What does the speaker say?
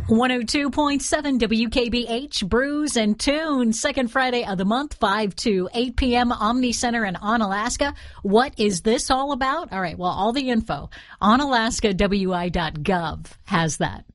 102.7 WKBH, Brews and Tunes, second Friday of the month, 5 to 8 p.m., Omni Center in Onalaska. What is this all about? All right, well, all the info, onalaskawi.gov has that.